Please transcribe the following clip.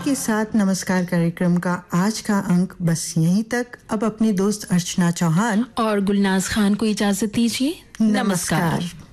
के साथ नमस्कार कार्यक्रम का आज का अंक बस यहीं तक। अब अपनी दोस्त अर्चना चौहान और गुलनाज खान को इजाजत दीजिए। नमस्कार।